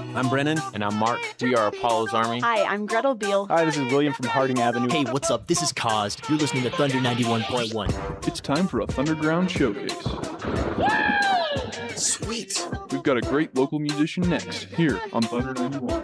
I'm Brennan. And I'm Mark. We are Apollo's Army. Hi, I'm Gretel Beal. Hi, this is William from Harding Avenue. Hey, what's up? This is Caused. You're listening to Thunder 91.1. It's time for a Thunderground showcase. Sweet. We've got a great local musician next, here on Thunder 91.